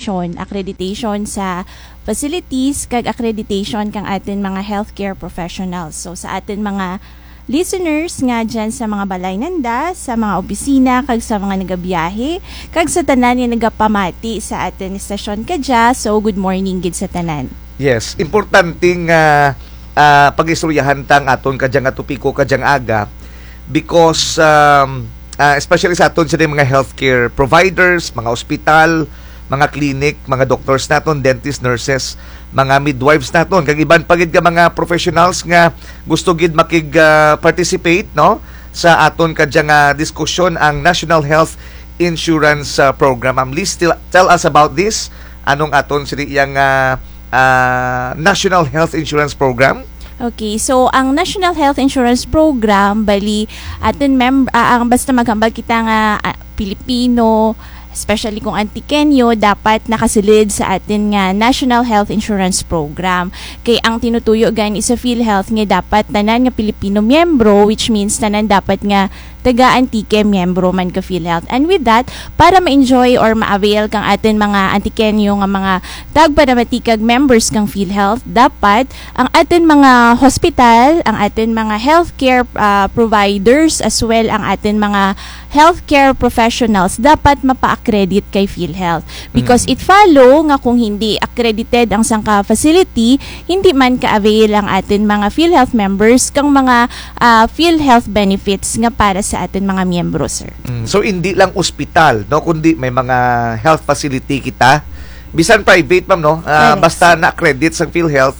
accreditation sa facilities kag accreditation kang atin mga healthcare professionals. So sa atin mga listeners nga dyan sa mga balay nanda, sa mga opisina, kag sa mga nagabiyahe, kag sa tanan nga nagapamati sa atin istasyon kadya. So good morning gid sa tanan. Yes, importanteng pag-istoryahan tang aton kadyang atupiko kadyang aga because especially sa aton sa mga healthcare providers, mga ospital, mga clinic, mga doctors naton, dentist, nurses, mga midwives naton, kag iban pagid ka mga professionals nga gusto gid participate no sa aton kadyang diskusyon ang National Health Insurance Program. Please tell us about this. Anong aton siriyang National Health Insurance Program? Okay, so ang National Health Insurance Program bali atin ang basta maghambal kita nga Pilipino, especially kung Antikenyo, dapat nakasilid sa atin nga National Health Insurance Program. Kay ang tinutuyo gan is sa PhilHealth nga dapat tanan nga Pilipino miyembro, which means tanan dapat nga taga-Antike miyembro man ka PhilHealth. And with that, para ma-enjoy or ma-avail kang atin mga Antikenyo nga mga tagpadamatikag members kang PhilHealth, dapat ang atin mga hospital, ang atin mga healthcare providers, as well ang atin mga healthcare professionals dapat mapa-accredit kay PhilHealth. Because it follow nga kung hindi accredited ang sangka facility, hindi man ka-avail ang atin mga PhilHealth members kang mga PhilHealth benefits nga para sa atin mga miyembro, sir. So hindi lang ospital, no, kundi may mga health facility kita, bisan private, ma'am, no, basta na-accredit sa PhilHealth,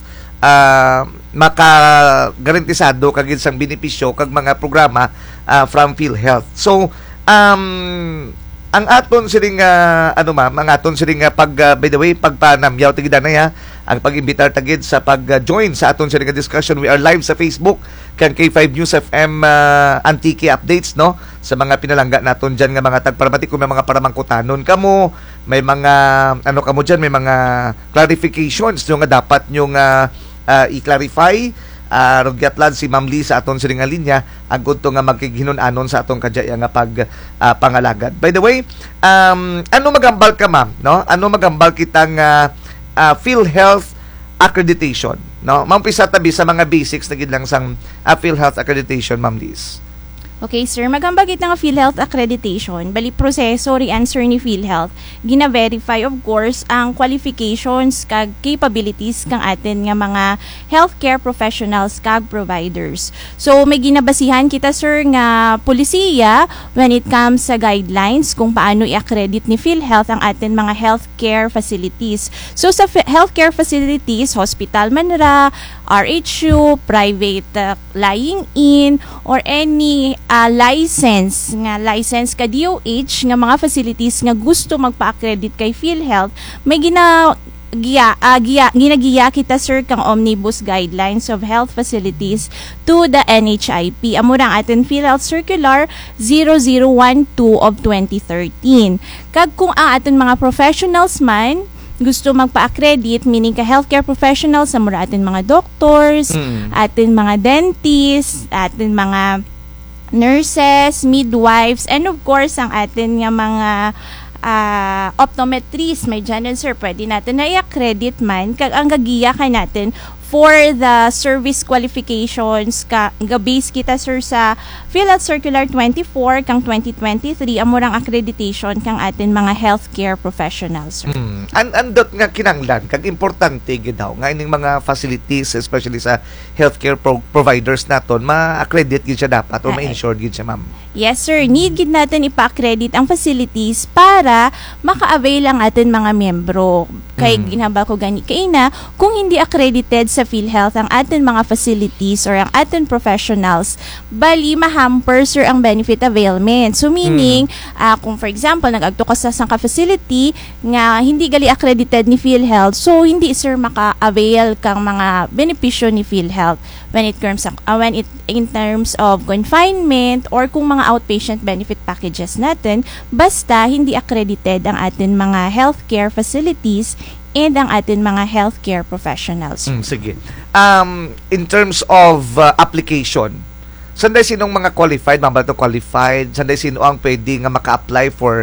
maka-garantisado kag sang benepisyo kag mga programa from PhilHealth. So ang aton siring ang aton siring by the way pagpanamyaw tigid na ang pag-imbitar tagid sa pag-join sa aton siring discussion. We are live sa Facebook kan K5 News FM Antique updates, no, sa mga pinalangga naton diyan nga mga tagparamati, kung may mga paramangkutanon kamo, may mga kamo diyan, may mga clarifications nyo nga dapat nyo nga i-clarify. Rugyatlan si Ma'am Lee sa aton siring linya ang kunto nga magkighinon-anon sa atong kadya nga pangalagad. By the way, ano magambal ka, ma'am, no? Ano magambal kitang PhilHealth accreditation, no? Mampisa tabi sa mga basics na gid lang sang PhilHealth accreditation, Ma'am Liz. Okay, sir. Magambag ita nga PhilHealth accreditation. Bali, proseso, re-answer ni PhilHealth. Gina-verify, of course, ang qualifications kag capabilities kang atin nga mga healthcare professionals kag providers. So, may ginabasihan kita, sir, nga polisiya when it comes sa guidelines kung paano i-accredit ni PhilHealth ang atin mga healthcare facilities. So, sa healthcare facilities, hospital man ra, RHU, private lying in, or any license ka DOH nga mga facilities nga gusto magpa-accredit kay PhilHealth, may ginagiya kita, sir, kang Omnibus Guidelines of Health Facilities to the NHIP. Amurang atin PhilHealth Circular 0012 of 2013. Kag kung ang atin mga professionals man gusto magpa-accredit, meaning ka healthcare professionals, amura atin mga doctors, atin mga dentists, atin mga nurses, midwives, and of course, ang atin nga mga optometrists, may dyan, sir, pwede natin na i-accredit man, kag ang gagiya ka natin for the service qualifications base kita, sir, sa PhilHealth Circular 24 kang 2023 amurang accreditation kang atin mga healthcare professionals, sir. Andot nga kinanglan kag importante gid daw nga ining mga facilities, especially sa healthcare providers naton, ma-accredit gid siya dapat o ma-insured gid siya, ma'am. Yes, sir. Need gid natin ipa-accredit ang facilities para maka-avail ang atin mga miyembro. Kay ginaba ko gani kay na kung hindi accredited sa PhilHealth ang atin mga facilities or ang atin professionals, bali mahamper, sir, ang benefit availment. So meaning, kung for example nag-agto ka sa sangka facility nga hindi gali accredited ni PhilHealth, so hindi, sir, maka-avail kang mga benepisyo ni PhilHealth when it comes in terms of confinement or kung mga outpatient benefit packages natin, basta hindi accredited ang atin mga healthcare facilities and ang atin mga healthcare professionals. Sige. In terms of application, sanday sinong mga qualified, qualified, sanday sino ang pwede nga maka-apply for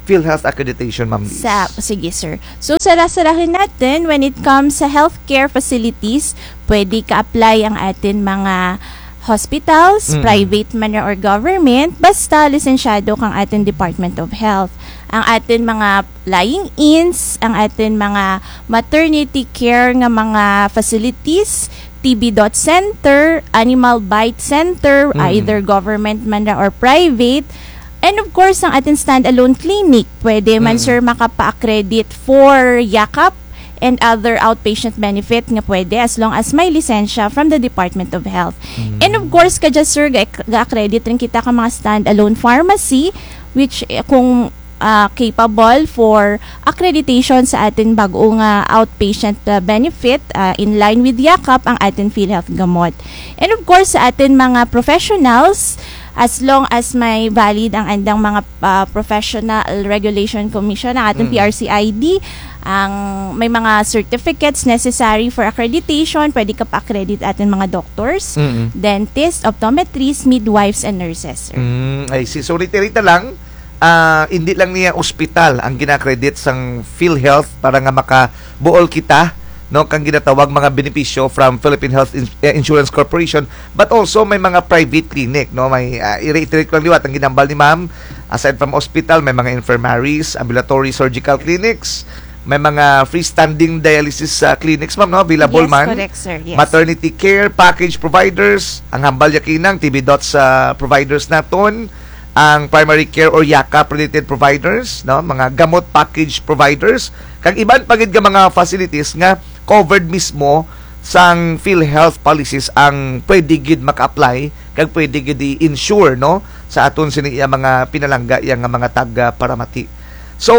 PhilHealth accreditation, Ma'am Liz? Sige, sir. So, sarasarahin natin, when it comes sa healthcare facilities, pwede ka-apply ang atin mga hospitals, private man or government, basta lisensyado kang atin Department of Health. Ang atin mga lying-ins, ang atin mga maternity care nga mga facilities, TB Center, Animal Bite Center, either government man or private, and of course, ang atin standalone clinic, pwede man sir makapa-accredit for yakap and other outpatient benefit nga pwede as long as may lisensya from the Department of Health. And of course, kadya sir, ga-accredit rin kita ka mga standalone pharmacy which kung capable for accreditation sa atin bagong outpatient benefit in line with yakap ang atin PhilHealth gamot. And of course, sa atin mga professionals, as long as may valid ang andang mga professional regulation commission ang ating PRCID, ang may mga certificates necessary for accreditation, pwede ka pa-accredit atin mga doctors, dentists, optometrists, midwives, and nurses, sir. I see. So, rita lang, hindi lang niya ospital ang ginakredit sang PhilHealth para nga makabuol kita no kang ginatawag mga benepisyo from Philippine Health Insurance Corporation, but also may mga private clinic, no, may i-reiterate ko lang liwat ang ginambal ni ma'am, aside from hospital may mga infirmaries, ambulatory surgical clinics, may mga freestanding dialysis clinics, ma'am, no, available Yes, man. correct, sir. Yes. Maternity care package providers, ang hambal yakinang TB dots providers naton, ang primary care or yakap related providers, no, mga gamot package providers, kag iban pagid nga mga facilities nga covered mismo sang PhilHealth policies ang pwede gid maka-apply kag pwede gid i-insure, no, sa aton sini mga pinalangga yang mga taga paramati. So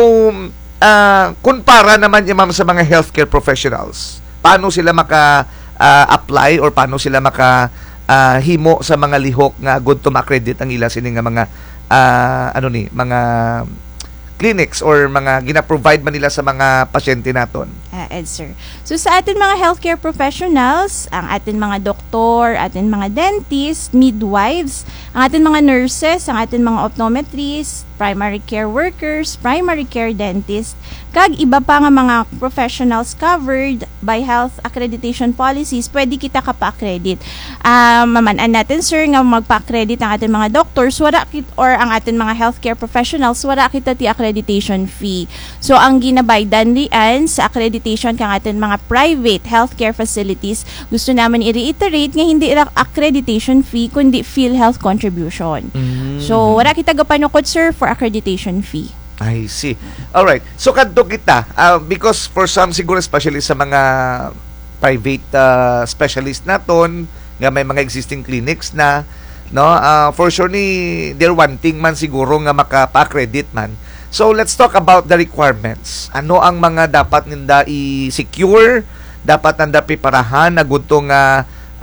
kumpara naman ya ma'am sa mga healthcare professionals, paano sila maka-apply or paano sila maka himo sa mga lihok nga good to ma-accredit ang ila sini nga mga mga clinics or mga gina-provide man nila sa mga pasyente naton. Sir. So sa atin mga healthcare professionals, ang atin mga doktor, atin mga dentist, midwives, ang atin mga nurses, ang atin mga optometrists, primary care workers, primary care dentist, kag iba pa nga mga professionals covered by health accreditation policies, pwede kita kapa-accredit. Mamanan natin sir nga magpa-accredit ang atin mga doctors, or ang atin mga healthcare professionals, wala kita ti accreditation fee. So ang ginabaydan lian sa accreditation kang atin mga private healthcare facilities, gusto naman i-reiterate nga hindi ra accreditation fee kundi PhilHealth contribution. So wala kita gapanukot sir for accreditation fee. I see. Alright. So kadto kita, because for some siguro especially sa mga private specialist naton nga may mga existing clinics na, no, for sure ni they're wanting man siguro nga maka-accredit man. So let's talk about the requirements. Ano ang mga dapat ninda i-secure, dapat nanda preparahan na gudto nga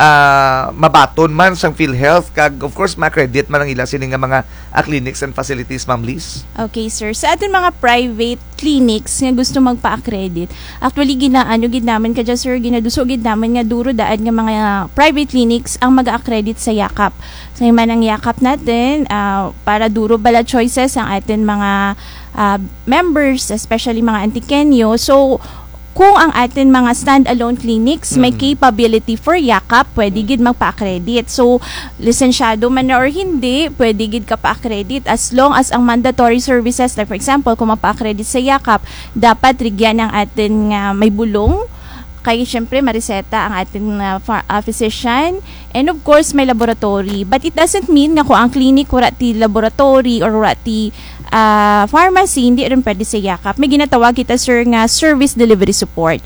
mabaton man sang PhilHealth kag of course ma-accredit man ang ila sini nga mga clinics and facilities, Ma'am Liz? Okay, sir. Sa atin mga private clinics nga gusto magpa-accredit, actually gid namin kadya sir, ginaduso gid namin nga duro daan nga mga private clinics ang mag-accredit sa yakap. Sa man ang yakap natin, para duro bala choices ang atin mga members, especially mga antikenyo. So kung ang atin mga standalone clinics may capability for yakap, pwede gid magpa-accredit. So, lisensyado man na or hindi, pwede gid ka pa-accredit as long as ang mandatory services, like for example, kung mapa-accredit sa yakap, dapat rigyan ang atin nga may bulong, kay syempre mareseta ang ating physician, and of course may laboratory, but it doesn't mean nga kung ang clinic wala ti laboratory or wala ti pharmacy, hindi rin pwede sa yakap. May ginatawag kita sir nga service delivery support.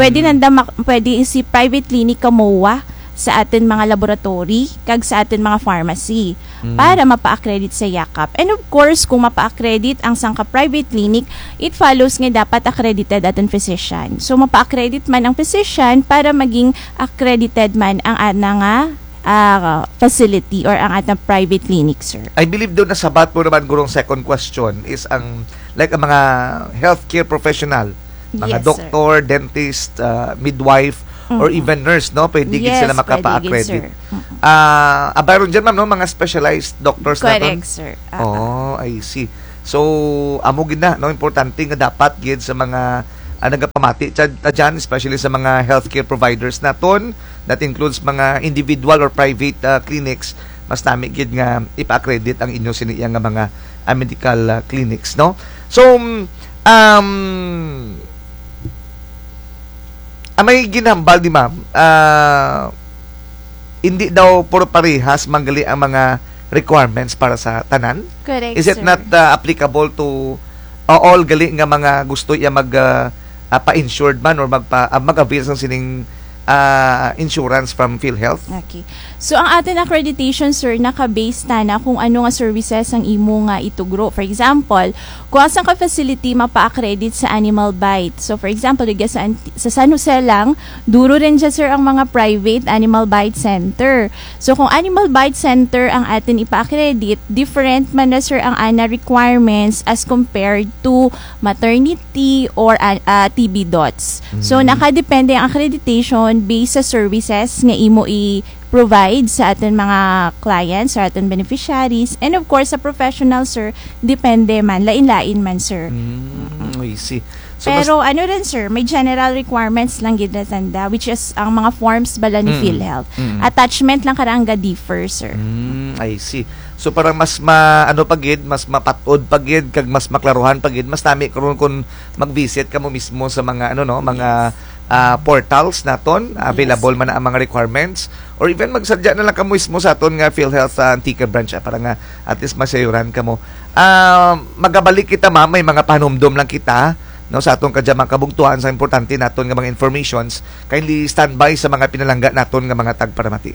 Pwede si private clinic kamuwa sa atin mga laboratory kag sa atin mga pharmacy para mapa-accredit sa yakap. And of course, kung mapa-accredit ang sangka private clinic, it follows nga dapat accredited atin physician. So mapa-accredit man ang physician para maging accredited man ang nga facility or ang atang private clinic, sir. I believe doon nasabat mo naman gurong second question is ang like ang mga healthcare professional, mga Yes, doctor, dentist, midwife, or even nurse, no? Pwede gid Yes, sila makapa-accredit. pwede gid, sir. Abayron dyan, ma'am, no? Mga specialized doctors natin. Correct, sir. Oh, I see. So amo gid na no, importante nga dapat gid sa mga nagapamati dyan, especially sa mga healthcare providers naton, that includes mga individual or private clinics, mas nami gid nga ipa-accredit ang inyo siniya nga mga medical clinics, no? So may ginambal di ma'am, hindi daw puro parehas manggali ang mga requirements para sa tanan. Correct, Is it sir. not applicable to all gali nga mga gusto iya mag pa-insured man or mag-avail ng sining insurance from PhilHealth? Okay. So, ang atin accreditation, sir, naka-base na kung ano nga services ang imo nga itugro. For example, kung asang ka facility mapa-accredit sa Animal Bite. So, for example, sa San Jose lang, duro rin dyan, sir, ang mga private Animal Bite Center. So, kung Animal Bite Center ang atin ipa-accredit, different man na, sir, ang ana requirements as compared to maternity or TB dots. So, nakadepende ang accreditation based sa services nga imo i-provide sa atin mga clients, sa atin beneficiaries, and of course, sa professional, sir, depende man, lain-lain man, sir. I see. So, Pero ano rin, sir, may general requirements lang gid na tanda, which is ang mga forms bala ni PhilHealth. Attachment lang karangga differ, sir. I see. So parang mas pagid, mas mapatod pagid, kag mas maklaruhan pagid, mas nami karon kun mag-visit ka mo mismo sa mga mga portals naton, available man na ang mga requirements, or even magsadya na lang ka mo mismo sa aton nga PhilHealth Antique branch para nga at least masayuran ka mo. Magabalik kita ma'am, may mga panumdum lang kita no sa atong kadyamang kabugtuan sa importante naton nga mga informations. Kindly standby sa mga pinalangga naton nga mga tagparamati.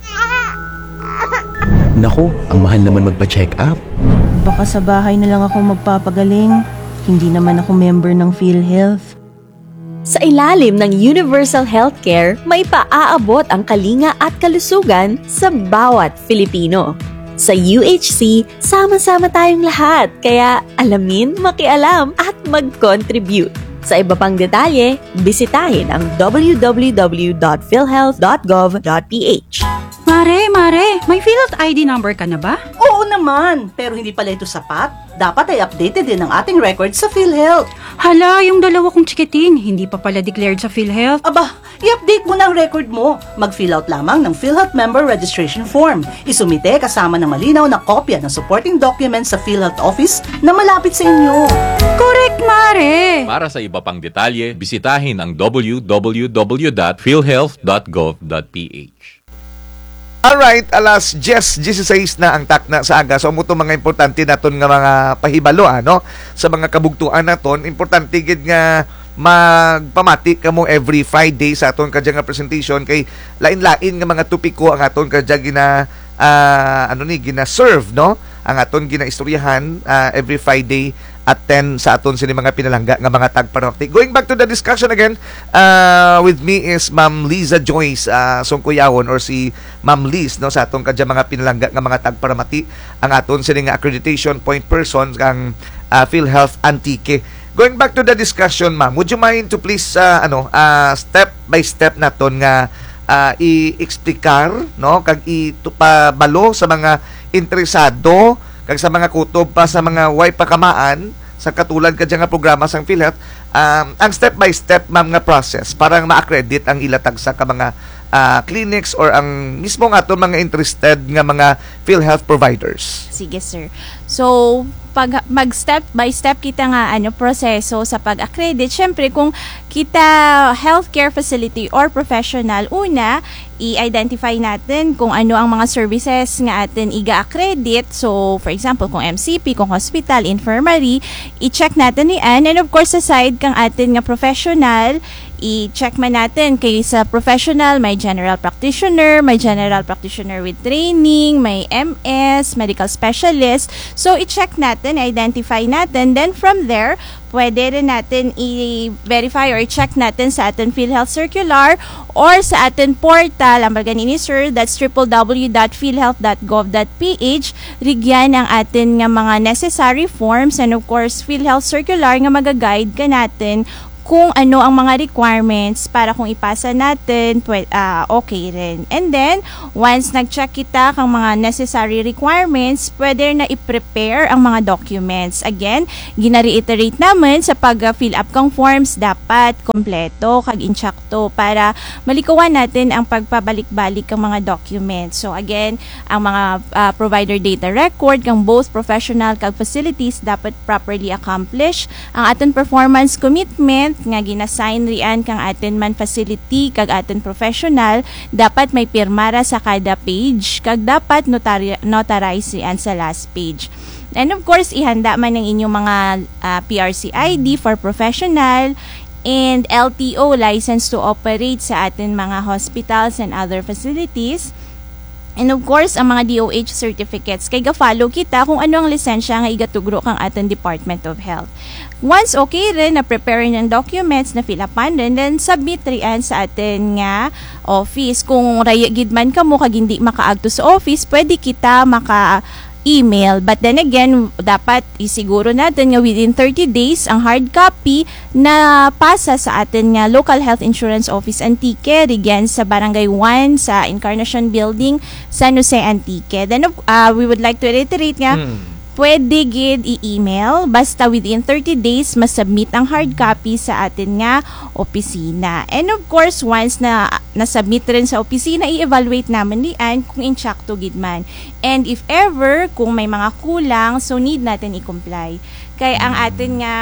Naku, ang mahal naman magpa-check up. Baka sa bahay na lang ako magpapagaling. Hindi naman ako member ng PhilHealth. Sa ilalim ng Universal Healthcare, may paaabot ang kalinga at kalusugan sa bawat Filipino. Sa UHC, sama-sama tayong lahat, kaya alamin, makialam at mag-contribute. Sa iba pang detalye, bisitahin ang www.philhealth.gov.ph. Mare, may PhilHealth ID number ka na ba? Oo naman, pero hindi pala ito sapat. Dapat ay updated din ang ating record sa PhilHealth. Hala, yung dalawa kong chikiting, hindi pa pala declared sa PhilHealth. Aba, i-update mo na ang record mo. Mag-fill out lamang ng PhilHealth Member Registration Form. Isumite kasama ng malinaw na kopya ng supporting documents sa PhilHealth Office na malapit sa inyo. Correct, Mare! Para sa iba pang detalye, bisitahin ang www.philhealth.gov.ph. Alright, alas 10:16 na ang takna sa aga. So, muto mga importante naton nga mga pahibalo, sa mga kabugtuan naton. Importante gid nga magpamati kamo every Friday sa aton kadya nga presentation kay lain-lain nga mga topiko ang aton kadya gina-serve, no? Ang aton ginaistoryahan every Friday at 10 sa aton sini mga pinalangga nga mga tagparamati. Going back to the discussion again, with me is Ma'am Liza Joyce Songkuyawon or si Ma'am Liz, no, sa aton kadya mga pinalangga nga mga tagparamati, ang aton sini nga accreditation point person kang PhilHealth Antique. Going back to the discussion, ma'am, would you mind to please step by step naton nga i-explicar, no, kag itupabalo sa mga interesado kag sa mga kutob pa sa mga way pakamaan sa katulad kadya nga programa sang PhilHealth, ang step by step ma'am nga process para ma-accredit ang ilatag sa ka mga clinics or ang mismo nga aton mga interested nga mga PhilHealth providers. Sige, sir. So, pag mag-step by step kita nga proseso sa pag-accredit, syempre kung kita healthcare facility or professional, una, i-identify natin kung ano ang mga services nga atin iga-accredit. So, for example, kung MCP, kung hospital, infirmary, i-check natin yan. And of course, sa side kang atin nga professional, i-check man natin kay sa professional, may general practitioner with training, may MS, medical specialist. So, i-check natin, identify natin. Then from there, pwede rin natin i-verify or i-check natin sa ating PhilHealth Circular or sa ating portal, ang baganini sir, that's www.philhealth.gov.ph. Rigyan ang atin nga mga necessary forms and of course, PhilHealth Circular nga magaguide ka natin kung ano ang mga requirements para kung ipasa natin, okay rin. And then, once nag-check kita kang mga necessary requirements, pwede na i-prepare ang mga documents. Again, gina-reiterate naman sa pag-fill up kang forms, dapat kompleto, kag-inchakto, para malikuan natin ang pagpabalik-balik ng mga documents. So again, ang mga provider data record kang both professional kag facilities dapat properly accomplish. Ang aton performance commitment nga gina-sign rian kang aton man facility kag aton professional, dapat may pirmara sa kada page kag dapat notarize rian sa last page. And of course, ihanda man ang inyong mga PRC ID for professional and LTO, license to operate sa atin mga hospitals and other facilities. And of course, ang mga DOH certificates, kay ga-follow kita kung ano ang lisensya nga igatugro kang aton Department of Health. Once okay rin, na-prepare ng documents, na fill upan rin, then submit riyan sa atin nga office. Kung rayagid man ka mo, kag hindi makaagto sa office, pwede kita email. But then again, dapat isiguro natin nga within 30 days ang hard copy na pasa sa atin nga local health insurance office Antique, again sa Barangay 1 sa Encarnacion Building, San Jose, Antique. Then we would like to reiterate nga, pwede gid i-email basta within 30 days masubmit ang hard copy sa atin nga opisina. And of course, once na nasubmit rin sa opisina, i-evaluate naman diyan kung insakto gid man. And if ever, kung may mga kulang, so need natin i-comply. Kaya ang atin nga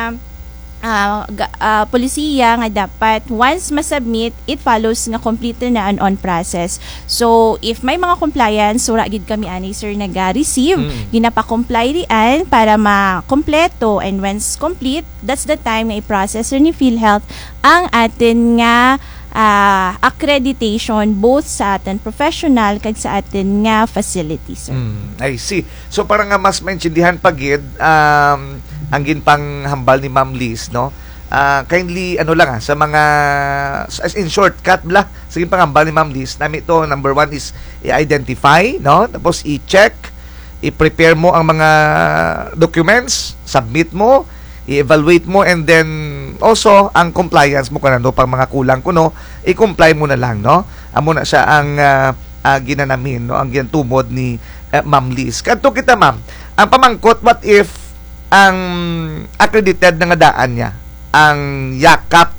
polisiya nga dapat once masubmit, it follows nga complete na an on process. So if may mga compliance, sura gid kami ani sir naga-receive, ginapa-comply rian para ma-kompleto, and once complete, that's the time na i-process ni PhilHealth ang atin nga accreditation both sa atin professional kag sa atin nga facility, sir. I see. So parang nga mas maintindihan pagid ang ginpang hambal ni Ma'am Liz, no? Kindly sa mga in shortcut bla sa ginpang hambal ni Ma'am Liz, nami to number 1 is i-identify, no? Tapos i-check, i-prepare mo ang mga documents, submit mo, i-evaluate mo, and then also ang compliance mo kanando pang mga kulang kuno, i-comply mo na lang, no? Amo na siya ang ginanamin, no? Ang gintumod ni Ma'am Liz. Kadto kita, ma'am, ang pamangkot, what if ang accredited na nga daan niya ang yakap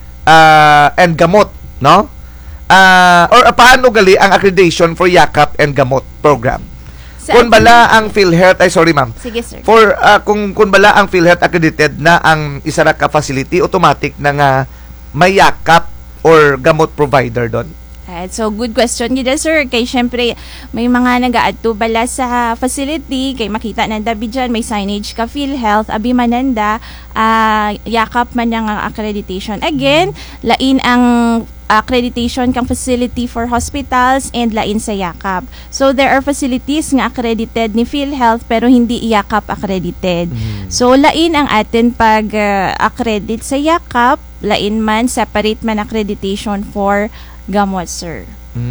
and gamot, no? Or paano gali ang accreditation for yakap and gamot program? Kung bala ang PhilHealth, sorry ma'am. Sige, sir. For kung bala ang PhilHealth accredited na ang isa ra ka facility, automatic na nga may yakap or gamot provider doon. So, good question gid, sir. Kay syempre may mga nag-aadto bala sa facility, kay makita na dabi dyan, may signage ka PhilHealth, abi mananda, yakap man ang accreditation. Again, lain ang accreditation kang facility for hospitals and lain sa yakap. So, there are facilities nga accredited ni PhilHealth pero hindi yakap accredited. So, lain ang atin pag-accredit sa yakap, lain man, separate man accreditation for gamot, sir.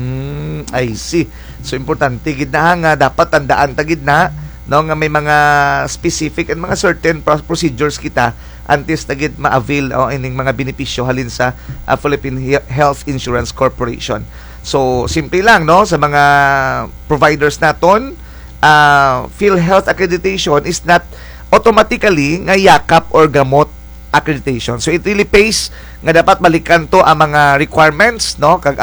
I see. So, importante gid na nga dapat tandaan tagid na, no, nga may mga specific and mga certain procedures kita antes tagid ma-avail ining mga benepisyo halin sa Philippine Health Insurance Corporation. So, simple lang, no, sa mga providers naton, PhilHealth accreditation is not automatically nga yakap or gamot accreditation. So it really pays nga dapat balikan to ang mga requirements, no, kag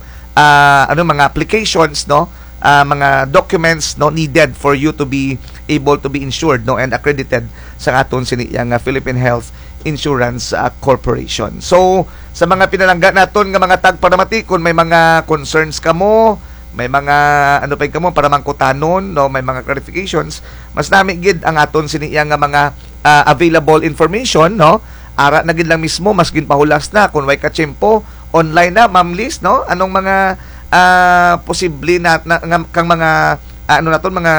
mga applications, no, mga documents, no, needed for you to be able to be insured, no, and accredited sa aton siniyang Philippine Health Insurance Corporation. So sa mga pinalangga naton nga mga tagparamati, kung may mga concerns kamo, may mga kamo para mangkutanon, no, may mga clarifications, mas nami gid ang aton siniyang mga available information, no? Ara na gid lang mismo, mas ginpahulas na kung way katsempo online na, Ma'am Liz, no? Anong mga posible na kang mga mga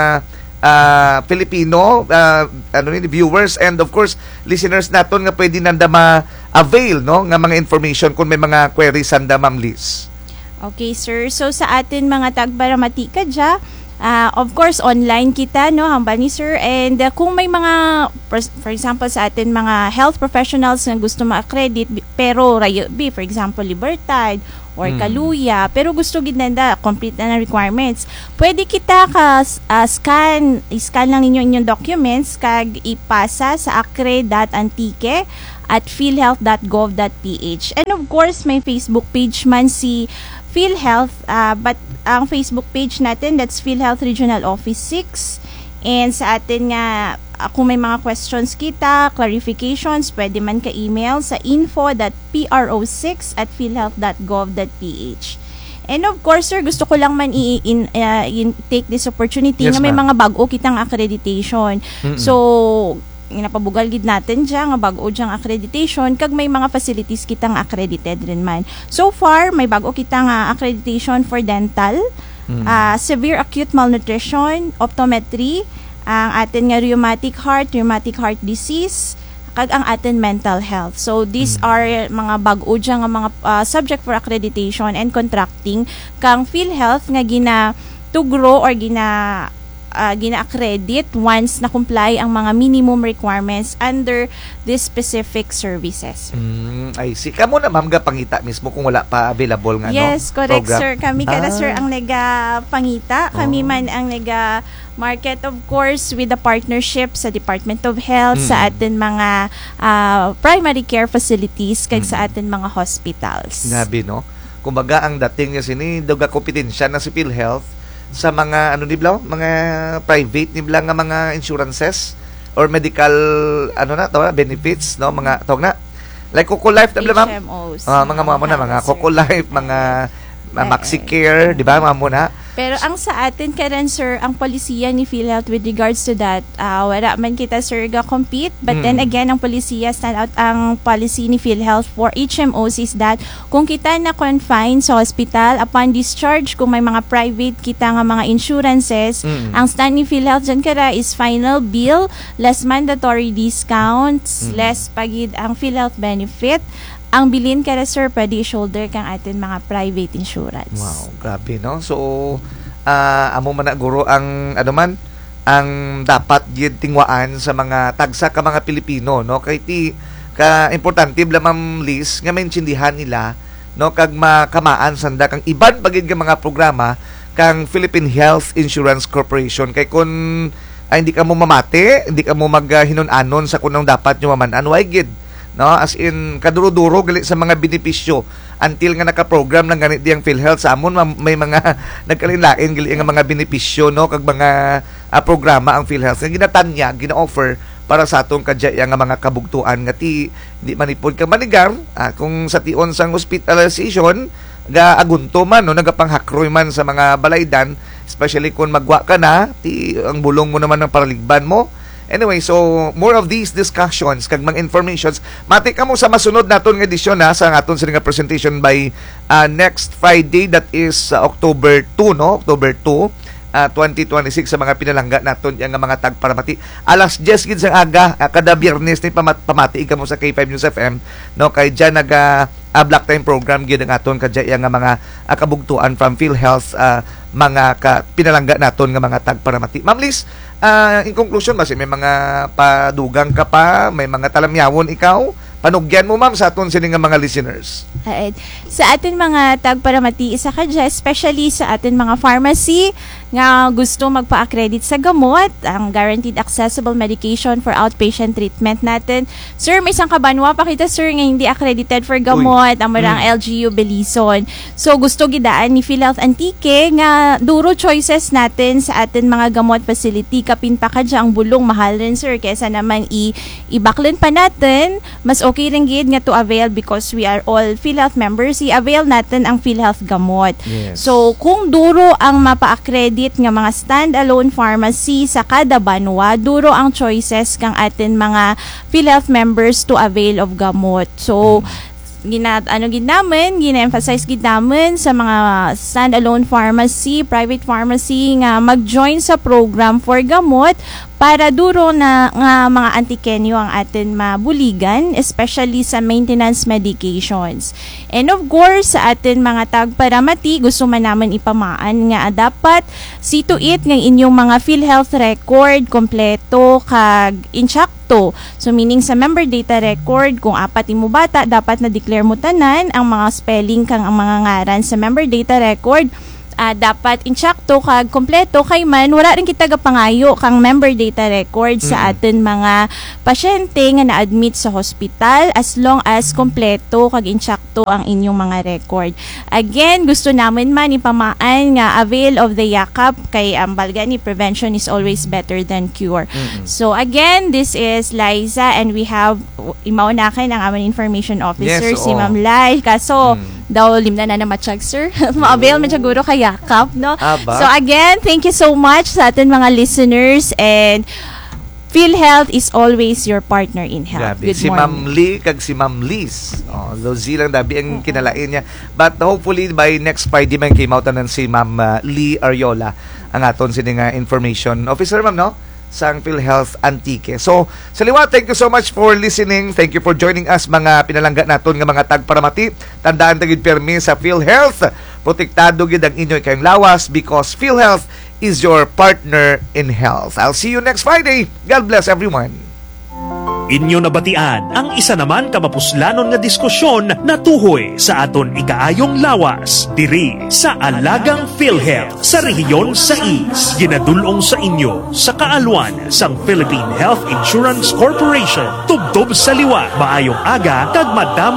Filipino viewers and of course listeners naton nga pwede nanda ma-avail, no, nga mga information kung may mga queries sanda, Ma'am Liz. Okay, sir. So sa atin mga tagbaramati kadya, Of course, online kita, no, hambal ni sir. And kung may mga, for example, sa atin mga health professionals na gusto ma-accredit, pero for example, Libertad or Kaluya, pero gusto ginanda, complete na requirements. Pwede kita scan lang ninyo inyong documents, kag ipasa sa acre.antique@philhealth.gov.ph. And of course, may Facebook page man si PhilHealth, but ang Facebook page natin, that's PhilHealth Regional Office 6. And sa atin nga, kung may mga questions kita, clarifications, pwede man ka-email sa info.pro6@philhealth.gov.ph. And of course, sir, gusto ko lang man take this opportunity Yes, na may ma'am. mga bago kitang accreditation. So, napabugal gid natin dyan, nga bago dyan accreditation, kag may mga facilities kitang accredited rin man. So far, may bago kitang accreditation for dental, severe acute malnutrition, optometry, ang atin nga rheumatic heart disease, kag ang atin mental health. So these are mga bago dyan nga mga subject for accreditation and contracting kang PhilHealth nga to grow or gina-accredit once na-comply ang mga minimum requirements under these specific services. I see. Kamo na ma'am pangita mismo kung wala pa available nga Yes, correct, program. sir. Kami sir ang pangita. Kami man ang market, of course, with the partnership sa Department of Health, sa atin mga primary care facilities, kag sa atin mga hospitals. Nabi, no? Kumbaga, ang dating niya duga kompetensya na si PhilHealth sa mga mga private nibla nga mga insurances or medical benefits, no, mga tawag na like Coco Life na ma'am. HMOs. Mga Coco Life, mga MaxiCare, di ba, ma'am na? Pero ang sa atin karon, sir, ang polisiya ni PhilHealth with regards to that, wala man kita, sir, compete. But then again, ang polisiya, stand out ang policy ni PhilHealth for HMOs is that kung kita na confine sa hospital, upon discharge, kung may mga private kita nga mga insurances, ang stand ni PhilHealth dyan kara is final bill, less mandatory discounts, less pagid ang PhilHealth benefit. Ang bilin ka na, sir, pwede shoulder kang atin mga private insurance. Wow, grabe, no? So, amo man na guro ang ang dapat gid tingwaan sa mga tagsa ka mga Pilipino, no? Kay ka importante bla ma'am Liz nga maintindihan nila, no, kag makamaan sanda kang iban pagid nga mga programa kang Philippine Health Insurance Corporation, kay kun hindi ka mo mamate, hindi ka mo maghinon-anon sa kunong dapat nyo mamanan, why gid, no, as in kaduro-duro gali sa mga benepisyo until nga naka-program ng ganit diyang PhilHealth sa amon may mga nagkalinlain gali nga mga benepisyo, no, kag mga programa ang PhilHealth nga ginatanya, gina-offer para sa atong kadya nga mga kabugtuan nga di manipod ka manigar kung sa tion sang hospitalization ga agunto man, no, nagapanghakroy man sa mga balaydan, especially kung magwa ka na ang bulong mo naman ng paraligban mo. Anyway, so more of these discussions kag mga informations mati ka mo sa masunod naton nga edisyon sa aton sa nga presentation by next Friday, that is October 2, no, October 2 2026 sa mga pinalangga naton yang mga tagparamati alas 10 gid sa aga kada Biyernes ni pamati ka mo sa K5 News FM, no, kay dyan black time program gid ang aton kadya yang mga kabugtuan from PhilHealth, mga pinalangga naton nga mga tagparamati. Ma'am Liz, in conclusion, basi may mga padugang ka pa, may mga talamyawon ikaw, panugyan mo ma'am sa aton sini nga mga listeners. Sa atin mga tagparamati, isa ka dyan, especially sa atin mga pharmacy nga gusto magpa-accredit sa gamot, ang guaranteed accessible medication for outpatient treatment natin. Sir, may isang kabanwa pa kita, sir, nga hindi accredited for gamot, ang marang LGU Belison. So, gusto gidaan ni PhilHealth Antique nga duro choices natin sa atin mga gamot facility. Kapin pa ka dyan, ang bulong mahal rin, sir, kesa naman i-backlin pa natin. Mas okay rin gid nga to avail because we are all PhilHealth members, i-avail natin ang PhilHealth gamot. Yes. So, kung duro ang mapa-accredit nga mga standalone pharmacy sa kada banwa, duro ang choices kang atin mga PhilHealth members to avail of gamot. So, gina-emphasize gid namin sa mga standalone pharmacy, private pharmacy nga mag-join sa program for gamot para duro na nga mga antikenyo ang atin mabuligan, especially sa maintenance medications. And of course, sa atin mga tagparamati, gusto man naman ipamaan nga dapat see to it ng inyong mga PhilHealth record kompleto kag insyakto. So meaning sa member data record, kung apat imo bata, dapat na-declare mo tanan ang mga spelling kang ang mga ngaran sa member data record. Dapat insyakto kag kompleto kay man wala rin kita gapangayo kang member data record sa atin mga pasyente nga na-admit sa hospital as long as kompleto kag insyakto ang inyong mga record. Again, gusto namin man ipamaan nga avail of the yakap kay ang balga ni prevention is always better than cure. So again, this is Liza and we have imaunakan ang aming information officer si Ma'am Lai. Kaso daw limna na matiyag, sir. Ma-avail man siguro kay yakap, no? So again, thank you so much sa atin mga listeners and PhilHealth is always your partner in health. Grabe. Good Si morning. Ma'am Lee kag si Ma'am Liz. Lozi lang dabi ang kinalain niya. But hopefully by next Friday man came out na si Ma'am Lee Ariola ang aton sini nga information officer, ma'am, no? Sang PhilHealth Antique. So, sa liwa, thank you so much for listening. Thank you for joining us, mga pinalangga naton nga mga tagparamati. Tandaan tagid permi sa PhilHealth. Protektado gid ang inyo kayong lawas because PhilHealth is your partner in health. I'll see you next Friday. God bless everyone. Inyo nabatian ang isa naman kamapuslanon nga diskusyon na tuhoy sa aton ikaayong lawas diri sa Alagang PhilHealth sa rehiyon 6. Ginadulong sa inyo sa kaalwan sang Philippine Health Insurance Corporation. Tubtob sa liwa, maayong aga kag madamo